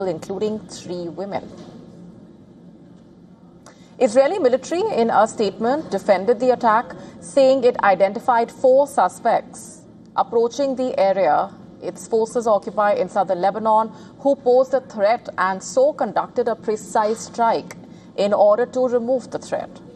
including 3 women. Israeli military, in a statement, defended the attack, saying it identified 4 suspects approaching the area its forces occupy in southern Lebanon, who posed a threat and so conducted a precise strike in order to remove the threat.